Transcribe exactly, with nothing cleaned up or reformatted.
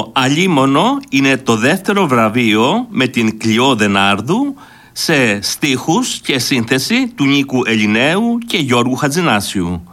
Το Αλίμονο είναι το δεύτερο βραβείο με την Κλειό Δενάρδου σε στίχους και σύνθεση του Νίκου Ελληνέου και Γιώργου Χατζηνάσιου.